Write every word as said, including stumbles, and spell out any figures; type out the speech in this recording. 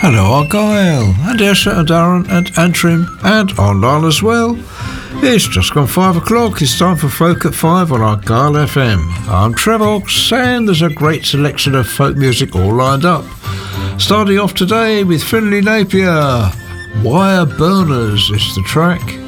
Hello Argyle, and Esher and Darren and Antrim, and online as well. It's just gone five o'clock, it's time for Folk at Five on Argyle F M. I'm Trevox, and there's a great selection of folk music all lined up. Starting off today with Finlay Napier, Wire Burners is the track.